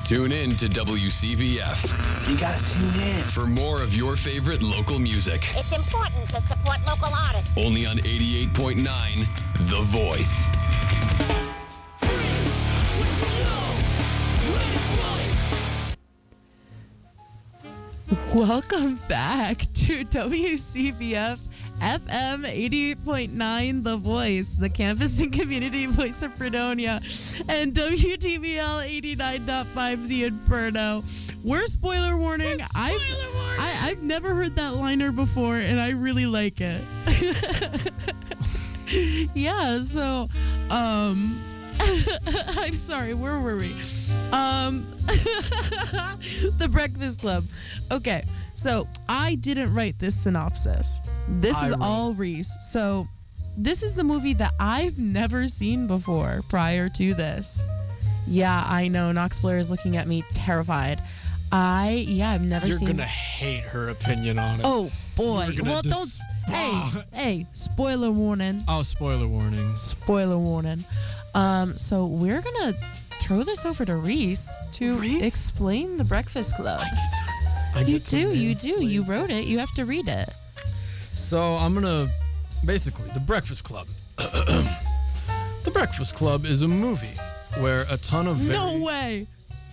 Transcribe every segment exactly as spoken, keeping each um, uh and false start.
Tune in to W C V F. You gotta tune in for more of your favorite local music. It's important to support local artists. Only on eighty-eight point nine The Voice. Welcome back to W C V F F M eighty-eight point nine The Voice, the campus and community voice of Fredonia, and W T V L eighty-nine point five The Inferno. We're spoiler warning. We're spoiler I've, warning. I, I've never heard that liner before, and I really like it. Yeah, so, um... I'm sorry, where were we? Um, The Breakfast Club. Okay, so I didn't write this synopsis. This I is wrote all Reese. So this is the movie that I've never seen before prior to this. Yeah, I know. Knox Blair is looking at me terrified. I, yeah, I've never You're seen... You're going to hate her opinion on it. Oh, boy. You're gonna Well, dis- don't... Hey, hey, spoiler warning. Oh, spoiler warnings. Spoiler warning. Um, so we're gonna throw this over to Reese to Reese? explain The Breakfast Club. I You get to do, you do. You mansplain wrote it. You have to read it. So I'm going to, basically, The Breakfast Club. The Breakfast Club is a movie where a ton of very... No way.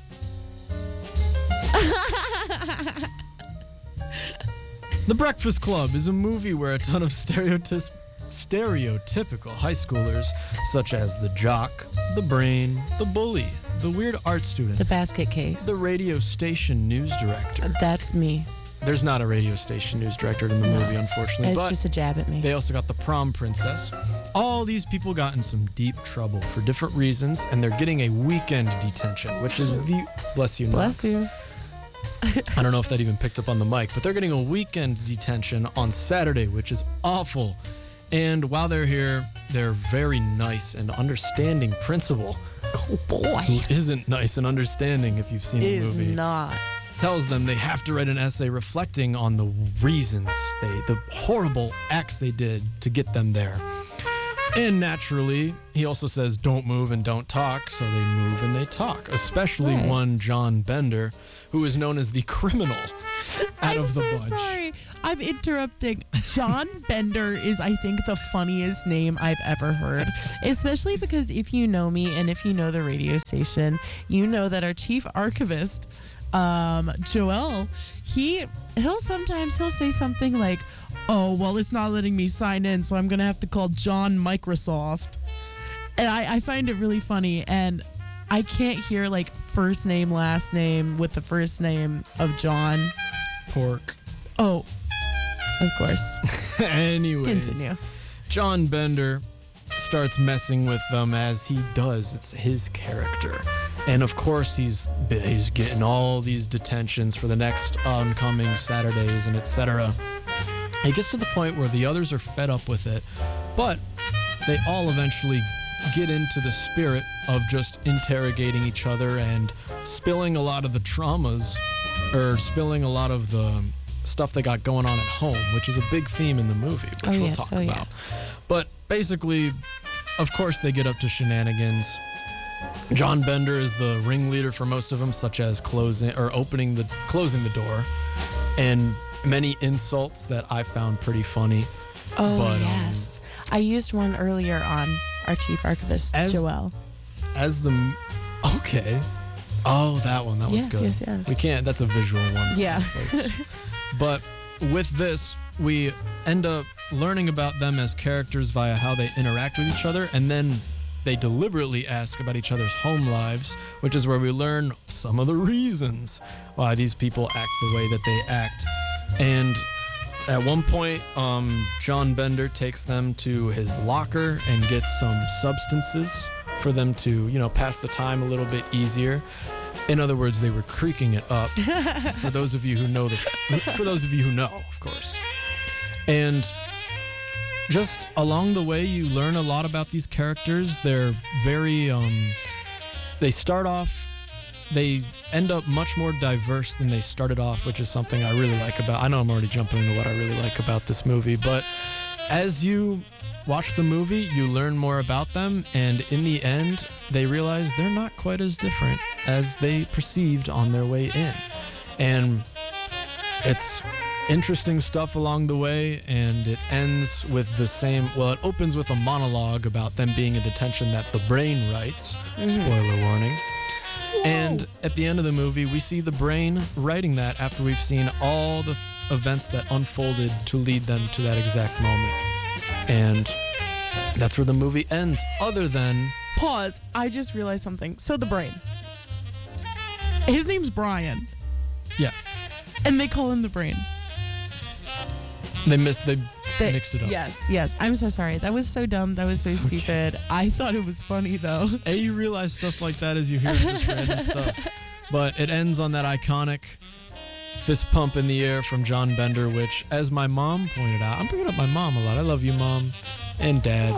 The Breakfast Club is a movie where a ton of stereotypes stereotypical high schoolers, such as the jock, the brain, the bully, the weird art student, The basket case. the radio station news director. That's me. There's not a radio station news director in the movie, unfortunately, It's but just a jab at me. they also got the prom princess. All these people got in some deep trouble for different reasons, and they're getting a weekend detention, which is the... Bless you, Bless Knox. you. I don't know if that even picked up on the mic, but they're getting a weekend detention on Saturday, which is awful. And while they're here, their very nice and understanding principal, Oh, boy. who isn't nice and understanding if you've seen the Is movie, not. tells them they have to write an essay reflecting on the reasons they, the horrible acts they did to get them there. And naturally, he also says don't move and don't talk, so they move and they talk, especially Right. one John Bender, who is known as the criminal out I'm of the so bunch. sorry. I'm interrupting. John Bender is, I think, the funniest name I've ever heard. Especially because if you know me and if you know the radio station, you know that our chief archivist, um, Joel, he he'll sometimes he'll say something like, "Oh, well, it's not letting me sign in, so I'm gonna have to call John Microsoft." And I, I find it really funny, and I can't hear like first name, last name with the first name of John. Pork. Oh, of course. Anyways, Continue. John Bender starts messing with them as he does. It's his character. And of course, he's he's getting all these detentions for the next oncoming Saturdays and et cetera. It gets to the point where the others are fed up with it, but they all eventually get into the spirit of just interrogating each other and spilling a lot of the traumas, or spilling a lot of the stuff they got going on at home, which is a big theme in the movie, which Oh, we'll yes. talk Oh, about. yes. But basically, of course, they get up to shenanigans. John Bender is the ringleader for most of them, such as closing or opening the closing the door, and many insults that I found pretty funny. Oh, But, um, yes. I used one earlier on our chief archivist, As- Joel. As the okay, oh that one that was Yes, good. yes, yes. We can't. That's a visual one. sorry, Yeah. folks. But with this, we end up learning about them as characters via how they interact with each other, and then they deliberately ask about each other's home lives, which is where we learn some of the reasons why these people act the way that they act. And at one point, um, John Bender takes them to his locker and gets some substances for them to, you know, pass the time a little bit easier. In other words, they were creaking it up. For those of you who know the, for those of you who know, of course. And just along the way, you learn a lot about these characters. They're very, um, they start off, they end up much more diverse than they started off, which is something I really like about, I know I'm already jumping into what I really like about this movie, but as you watch the movie, you learn more about them, and in the end, they realize they're not quite as different as they perceived on their way in. And it's interesting stuff along the way, and it ends with the same, well, it opens with a monologue about them being in detention that the brain writes. Mm-hmm. Spoiler warning. Whoa. And at the end of the movie, we see the brain writing that after we've seen all the f- events that unfolded to lead them to that exact moment. And that's where the movie ends, other than... Pause. I just realized something. So the brain. His name's Brian. Yeah. And they call him the brain. They missed, they, they mixed it up. Yes, yes. I'm so sorry. That was so dumb. That was so It's okay. stupid. I thought it was funny, though. A, you realize stuff like that as you hear just random stuff. But it ends on that iconic fist pump in the air from John Bender, which, as my mom pointed out, I'm bringing up my mom a lot. I love you, Mom, and Dad.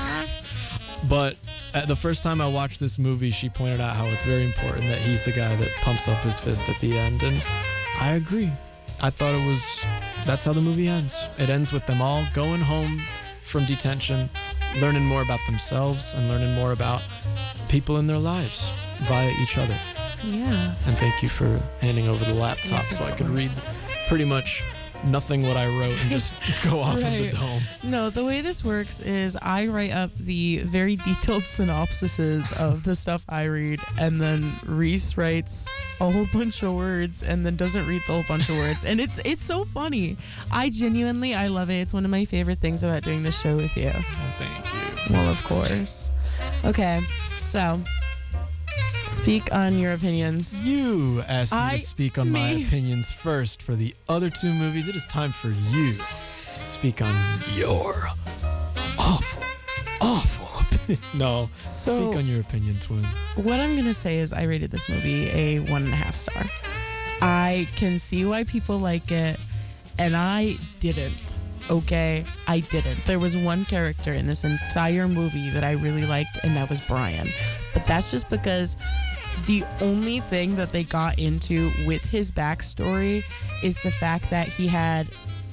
But at the first time I watched this movie, she pointed out how it's very important that he's the guy that pumps up his fist at the end. And I agree. I thought it was, that's how the movie ends. It ends with them all going home from detention, learning more about themselves and learning more about people in their lives via each other. Yeah. And thank you for handing over the laptop Yes, so of I could read course. pretty much nothing what I wrote and just go off of the Right. dome. No, the way this works is I write up the very detailed synopsises of the stuff I read, and then Reese writes a whole bunch of words and then doesn't read the whole bunch of words. And it's it's so funny. I genuinely, I love it. It's one of my favorite things about doing this show with you. Oh, thank you. Well, of course. Okay, so speak on your opinions. You asked me I- to speak on my me. opinions first for the other two movies. It is time for you to speak on your awful, awful opinion. No, So- speak on your opinion, twin. What I'm gonna say is I rated this movie a one and a half star. I can see why people like it, and I didn't. Okay, I didn't. There was one character in this entire movie that I really liked, and that was Brian. But that's just because the only thing that they got into with his backstory is the fact that he had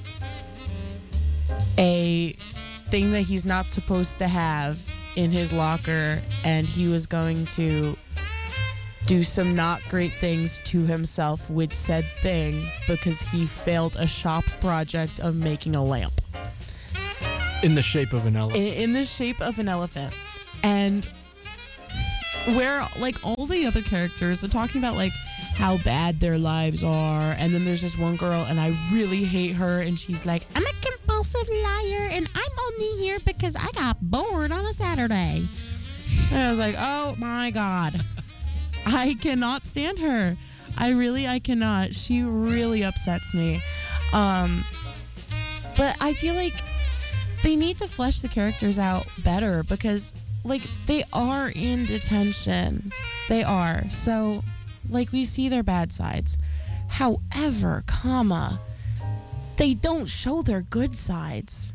a thing that he's not supposed to have in his locker, and he was going to do some not great things to himself with said thing because he failed a shop project of making a lamp In the shape of an elephant. in, in the shape of an elephant. And where like all the other characters are talking about like how bad their lives are, and then there's this one girl and I really hate her, and she's like, I'm a compulsive liar and I'm only here because I got bored on a Saturday. And I was like, oh my God. I cannot stand her. I really, I cannot. She really upsets me. Um, but I feel like they need to flesh the characters out better because, like, they are in detention. They are. So, like, we see their bad sides. However, comma, they don't show their good sides.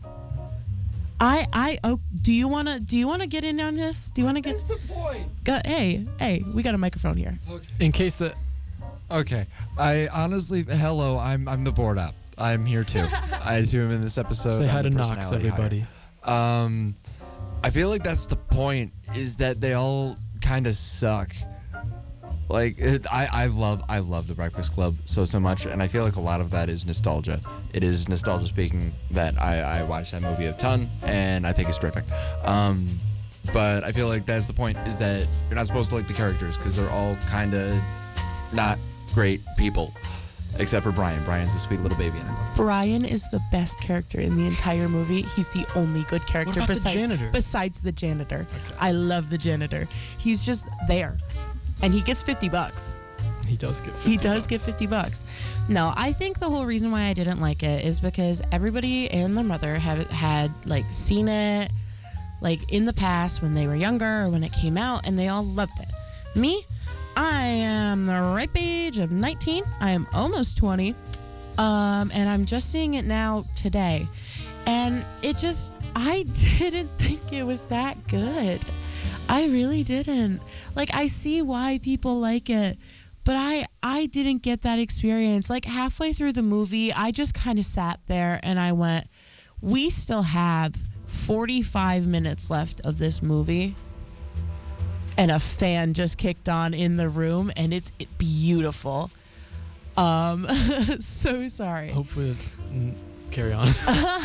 I, I, oh, do you wanna, do you wanna get in on this? Do you wanna get? What's the point? Go, hey, hey, we got a microphone here. In case that Okay. I honestly, hello, I'm I'm the board app. I'm here too. I assume in this episode. say hi I'm to the Knox, personality everybody. hire. Um, I feel like that's the point. Is that they all kind of suck. Like it, I, I love I love The Breakfast Club so so much, and I feel like a lot of that is nostalgia. It is nostalgia speaking that I, I watched that movie a ton, and I think it's terrific. Um, but I feel like that's the point, is that you're not supposed to like the characters because they're all kind of not great people, except for Brian. Brian's a sweet little baby in it. Brian is the best character in the entire movie. He's the only good character about the besides, janitor? besides the janitor. Okay. I love the janitor. He's just there. And he gets fifty bucks. He does get fifty He does bucks. get fifty bucks. No, I think the whole reason why I didn't like it is because everybody and their mother have had like seen it like in the past when they were younger or when it came out, and they all loved it. Me, I am the ripe age of nineteen. I am almost twenty. Um, and I'm just seeing it now today. And it just, I didn't think it was that good. I really didn't. Like, I see why people like it, but I I didn't get that experience. Like, halfway through the movie, I just kind of sat there and I went, we still have forty-five minutes left of this movie, and a fan just kicked on in the room, and it's beautiful. Um, so sorry. Hopefully, it's, mm, carry on.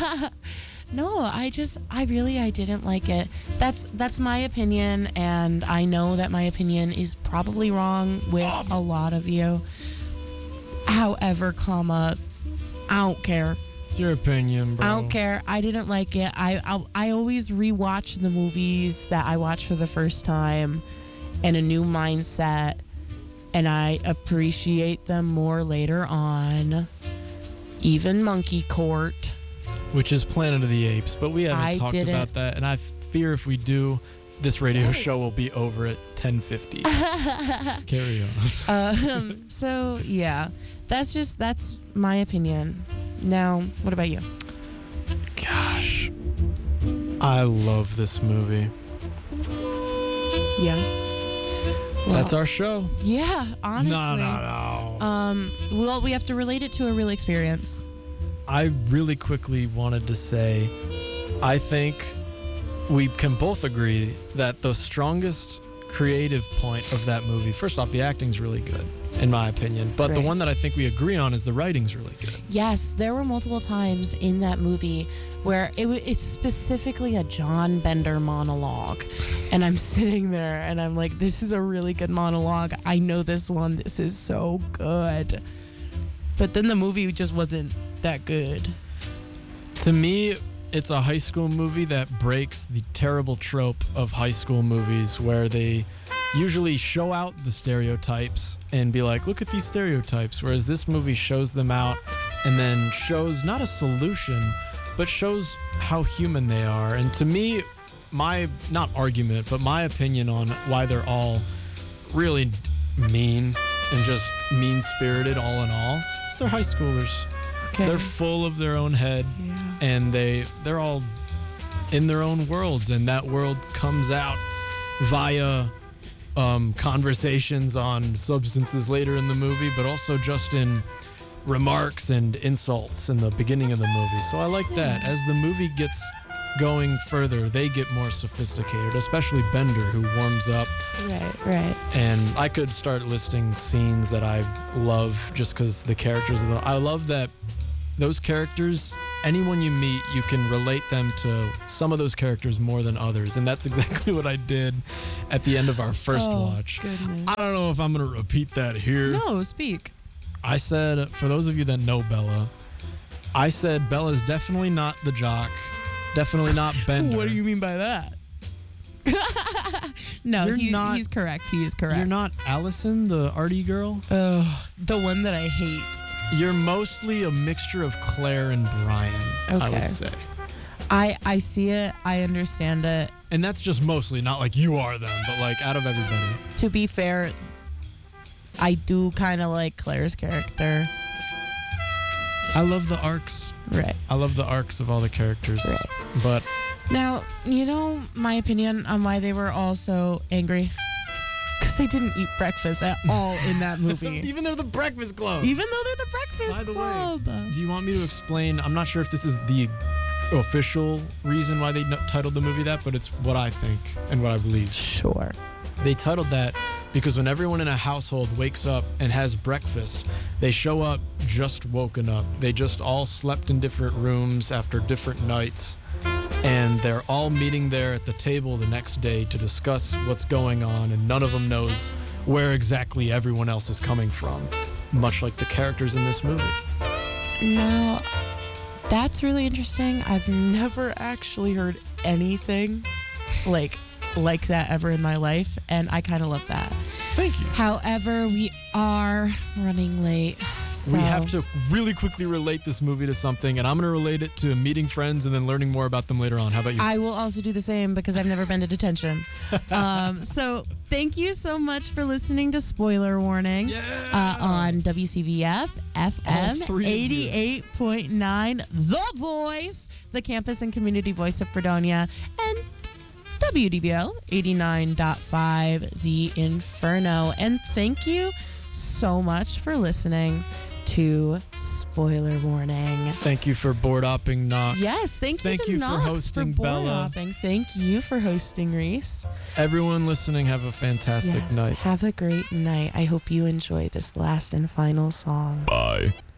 No, I just, I really, I didn't like it. That's that's my opinion, and I know that my opinion is probably wrong with a lot of you. However, comma, I don't care. It's your opinion, bro. I don't care. I didn't like it. I I, I always rewatch the movies that I watch for the first time in a new mindset, and I appreciate them more later on. Even Monkey Court. Which is Planet of the Apes, but we haven't I talked didn't- about that, and I fear if we do, this radio Yes. show will be over at ten fifty. Carry on. Um, so yeah, that's just that's my opinion. Now, what about you? Gosh, I love this movie. Yeah. That's our show. Yeah, honestly. No, no, no. Um, well, we have to relate it to a real experience. I really quickly wanted to say, I think we can both agree that the strongest creative point of that movie, first off, the acting's really good, in my opinion. But the Right. one that I think we agree on is the writing's really good. Yes, there were multiple times in that movie where it w- it's specifically a John Bender monologue. And I'm sitting there and I'm like, this is a really good monologue. I know this one. This is so good. But then the movie just wasn't that good. To me, it's a high school movie that breaks the terrible trope of high school movies where they usually show out the stereotypes and be like, look at these stereotypes. Whereas this movie shows them out and then shows not a solution, but shows how human they are. And to me, my, not argument, but my opinion on why they're all really mean and just mean-spirited all in all, is they're high schoolers. Okay. They're full of their own head, Yeah. and they they're all in their own worlds, and that world comes out via um, conversations on substances later in the movie, but also just in remarks and insults in the beginning of the movie. So I like that. As the movie gets going further, they get more sophisticated, especially Bender, who warms up. Right, right. And I could start listing scenes that I love just because the characters of them. I love that those characters, anyone you meet, you can relate them to some of those characters more than others. And that's exactly what I did at the end of our first Oh, watch. goodness. I don't know if I'm going to repeat that here. No, speak. I said, for those of you that know Bella, I said Bella's definitely not the jock, definitely not Bender. What do you mean by that? No, You're he, not- he's correct. He is correct. You're not Allison, the arty girl? Ugh, the one that I hate. You're mostly a mixture of Claire and Brian, I Okay. would say. I I see it. I understand it. And that's just mostly, not like you are them, but like out of everybody. To be fair, I do kind of like Claire's character. I love the arcs. Right. I love the arcs of all the characters. Right. But Now, you know my opinion on why they were all so angry? Because they didn't eat breakfast at all in that movie. even they're the Breakfast Club. Even though they're the Breakfast By the Club. way, do you want me to explain? I'm not sure if this is the official reason why they n- titled the movie that, but it's what I think and what I believe. Sure. They titled that because when everyone in a household wakes up and has breakfast, they show up just woken up. They just all slept in different rooms after different nights, and they're all meeting there at the table the next day to discuss what's going on, and none of them knows where exactly everyone else is coming from, much like the characters in this movie. Now, that's really interesting. I've never actually heard anything like like that ever in my life, and I kind of love that. Thank you. However, we are running late. So We have to really quickly relate this movie to something, and I'm going to relate it to meeting friends and then learning more about them later on. How about you? I will also do the same because I've never been to detention. um, so thank you so much for listening to Spoiler Warning uh, on W C V F F M three of you. eighty-eight point nine, The Voice, the campus and community voice of Fredonia, and W D B L eighty-nine point five, The Inferno. And thank you so much for listening to Spoiler Warning. Thank you for board opping Knox. Yes, thank, Thank you to you for Knox hosting, for board Bella. hopping. Thank you for hosting, Reese. Everyone listening, have a fantastic Yes, night. have a great night. I hope you enjoy this last and final song. Bye.